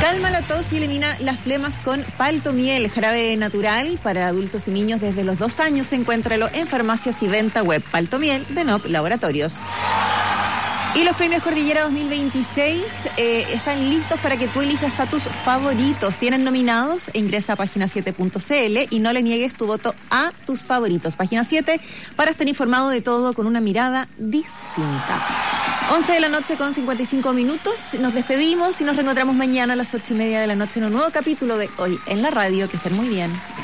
Calma la tos y elimina las flemas con Paltomiel, jarabe natural para adultos y niños desde los 2 años. Encuéntralo en farmacias y venta web. Paltomiel de NOP Laboratorios. Y los premios Cordillera 2026 están listos para que tú elijas a tus favoritos. Tienen nominados, ingresa a página7.cl y no le niegues tu voto a tus favoritos. Página 7 para estar informado de todo con una mirada distinta. 11:55 a.m. Nos despedimos y nos reencontramos mañana a las 8:30 p.m. en un nuevo capítulo de Hoy en la Radio. Que estén muy bien.